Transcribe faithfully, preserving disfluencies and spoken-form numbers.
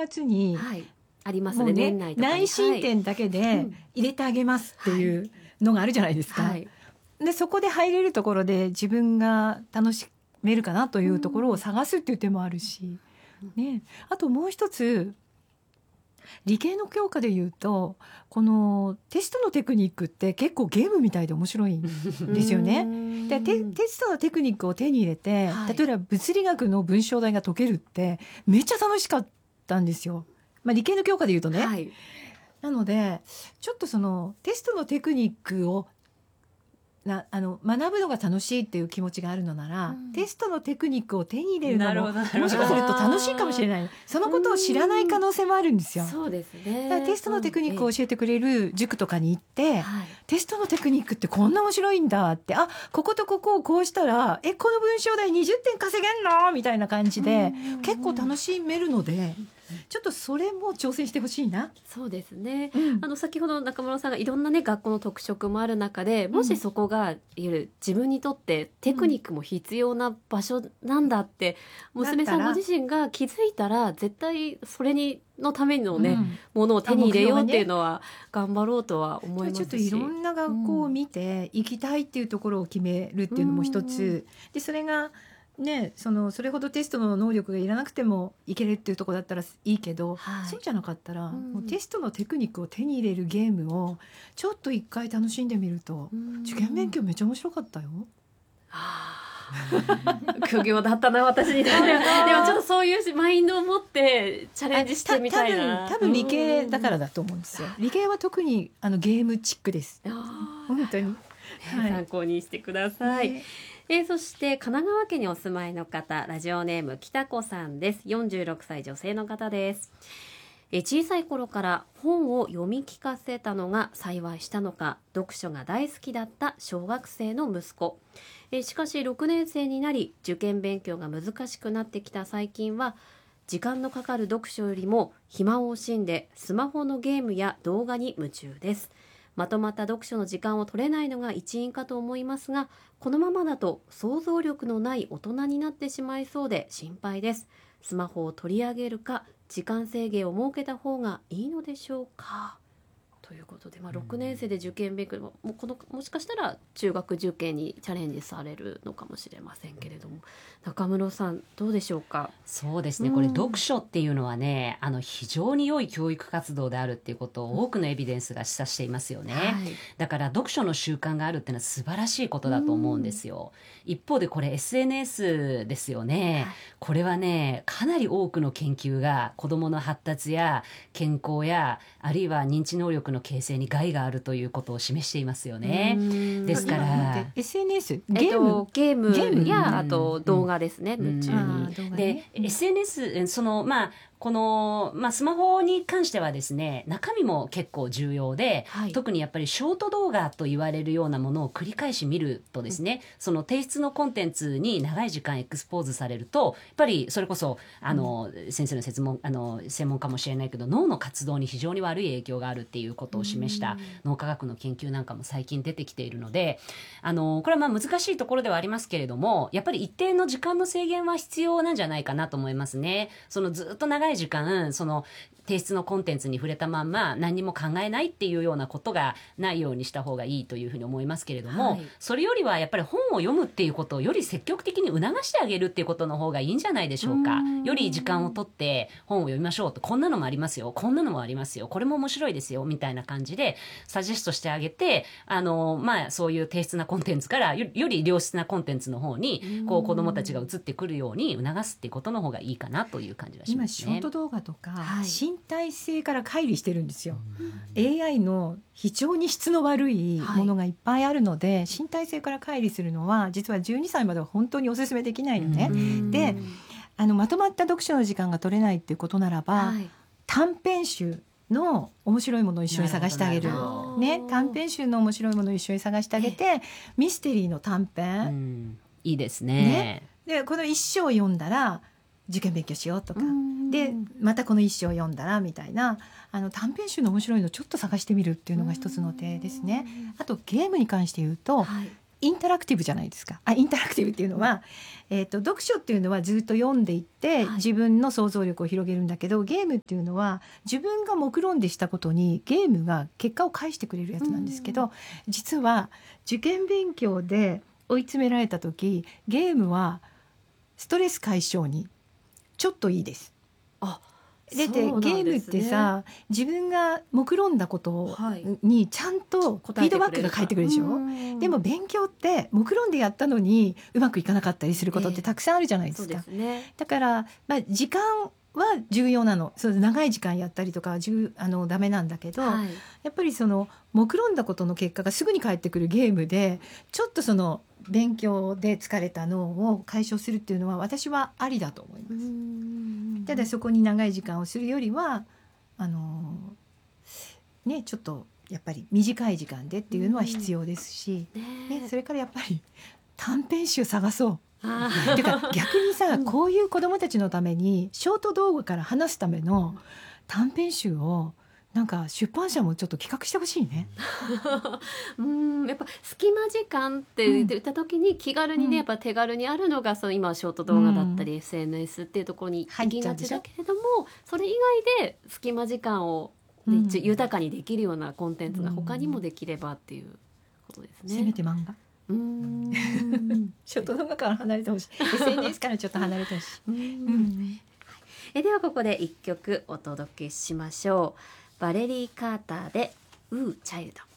がつに、 はい、ありますね。 もうね年内とかに内申点だけで入れてあげますっていうのがあるじゃないですか、 はい、 でそこで入れるところで自分が楽しめるかなというところを探すっていう手もあるし、ね、あともう一つ理系の教科でいうとこのテストのテクニックって結構ゲームみたいで面白いんですよね。で テ, テストのテクニックを手に入れて、はい、例えば物理学の文章題が解けるってめっちゃ楽しかったんですよ、まあ、理系の教科でいうとね、はい、なのでちょっとそのテストのテクニックをなあの学ぶのが楽しいっていう気持ちがあるのなら、うん、テストのテクニックを手に入れるのももしかすると楽しいかもしれない。そのことを知らない可能性もあるんですよ。 そうですね。 だからテストのテクニックを教えてくれる塾とかに行って、はい、テストのテクニックってこんな面白いんだって、あ、こことここをこうしたらえこの文章題にじゅってん稼げんのみたいな感じで結構楽しめるので、ちょっとそれも挑戦してほしいな。 そうですね、うん、あの先ほど中村さんがいろんな、ね、学校の特色もある中で、もしそこがいわゆる自分にとってテクニックも必要な場所なんだって、うん、娘さんご自身が気づいたら絶対それにのためのね、うん、ものを手に入れようっていうのは頑張ろうとは思いますし、 ちょっといろんな学校を見て行きたいっていうところを決めるっていうのも一つ、うん、でそれがね、そのそれほどテストの能力がいらなくてもいけるっていうところだったらいいけど、はい、そうじゃなかったら、うん、もうテストのテクニックを手に入れるゲームをちょっと一回楽しんでみると、うん、受験勉強めっちゃ面白かったよ。 苦行だったな私にとってでもちょっとそういうマインドを持ってチャレンジしてみたいな。 多分理系だからだと思うんですよ。理系は特にあのゲームチックです。本当に、 はい、参考にしてください、ね。えー、そして神奈川県にお住まいの方、ラジオネーム北子さんです。よんじゅうろくさい女性の方です。えー、小さい頃から本を読み聞かせたのが幸いしたのか、読書が大好きだった小学生の息子。えー、しかしろくねん生になり受験勉強が難しくなってきた最近は、時間のかかる読書よりも暇を惜しんでスマホのゲームや動画に夢中です。まとまった読書の時間を取れないのが一因かと思いますが、このままだと想像力のない大人になってしまいそうで心配です。スマホを取り上げるか、時間制限を設けた方がいいのでしょうか、ということで、まあ、ろくねん生で受験勉強、もうこのもしかしたら中学受験にチャレンジされるのかもしれませんけれども、中室さんどうでしょうか。 そうですね、これ読書っていうのはね、あの非常に良い教育活動であるっていうことを多くのエビデンスが示唆していますよね、はい、だから読書の習慣があるっていうのは素晴らしいことだと思うんですよ。一方でこれ エスエヌエス ですよね、はい、これはねかなり多くの研究が子どもの発達や健康やあるいは認知能力の形成に害があるということを示していますよね。ですからエスエヌエスゲーム、ゲームや、ゲームやあと動画ですね、夢中に。 で エスエヌエス そのまあこの、まあ、スマホに関してはですね、中身も結構重要で、はい、特にやっぱりショート動画と言われるようなものを繰り返し見るとですね、うん、その提出のコンテンツに長い時間エクスポーズされると、やっぱりそれこそあの、うん、先生の説問あの専門かもしれないけど脳の活動に非常に悪い影響があるっていうことを示した脳科学の研究なんかも最近出てきているので、あのこれはまあ難しいところではありますけれども、やっぱり一定の時間の制限は必要なんじゃないかなと思いますね。そのずっと長い時間その提出のコンテンツに触れたまんま何も考えないっていうようなことがないようにした方がいいというふうに思いますけれども、はい、それよりはやっぱり本を読むっていうことをより積極的に促してあげるっていうことの方がいいんじゃないでしょうか。より時間を取って本を読みましょうと、こんなのもありますよ、こんなのもありますよ、これも面白いですよみたいな感じでサジェストしてあげて、あの、まあ、そういう低質なコンテンツからよ, より良質なコンテンツの方にこう子どもたちが移ってくるように促すっていうことの方がいいかなという感じがしますね。 今ショート動画とか、はい、身体性から乖離してるんですよ。 エーアイ の非常に質の悪いものがいっぱいあるので、はい、身体性から乖離するのは実はじゅうにさいまでは本当にお勧めできないのね。で、あのまとまった読書の時間が取れないっていうことならば、はい、短編集の面白いものを一緒に探してあげる、ね、短編集の面白いものを一緒に探してあげて、ミステリーの短編、 うん、いいですね。 ね、でこの一章読んだら受験勉強しようとかで、またこの一章読んだらみたいな、あの短編集の面白いのをちょっと探してみるっていうのが一つの手ですね。あとゲームに関して言うと、はい、 インタラクティブじゃないですか。あ、インタラクティブっていうのは、えーと、読書っていうのはずっと読んでいって、はい、自分の想像力を広げるんだけど、ゲームっていうのは自分が目論んでしたことにゲームが結果を返してくれるやつなんですけど、実は受験勉強で追い詰められた時、ゲームはストレス解消にちょっといいです。 あ、 でで、ゲームってさ、自分が目論んだことにちゃんとフィードバックが返ってくるでしょ。でも勉強って目論んでやったのにうまくいかなかったりすることってたくさんあるじゃないですか。えー、そうですね。だから、まあ、時間は重要なの。そう、長い時間やったりとかはあのダメなんだけど、はい、やっぱりその目論んだことの結果がすぐに返ってくるゲームでちょっとその勉強で疲れた脳を解消するっていうのは私はありだと思います。ただそこに長い時間をするよりはあのね、ちょっとやっぱり短い時間でっていうのは必要ですし、ねね、それからやっぱり短編集探そう。てか逆にさ、こういう子どもたちのためにショート動画から話すための短編集をなんか出版社もちょっと企画してほしいね。 うんやっぱ隙間時間って言った時に気軽にね、うん、やっぱ手軽にあるのがその今ショート動画だったり、うん、エスエヌエス っていうところに行きがちだけれども、それ以外で隙間時間を、ね、うん、豊かにできるようなコンテンツが他にもできればっていうことですね。 せめて漫画。うーんショート動画から離れてほしい。エスエヌエス からちょっと離れてほしい。うん、うん、 えではここで一曲お届けしましょう。バレリー・カーターでウーチャイルド。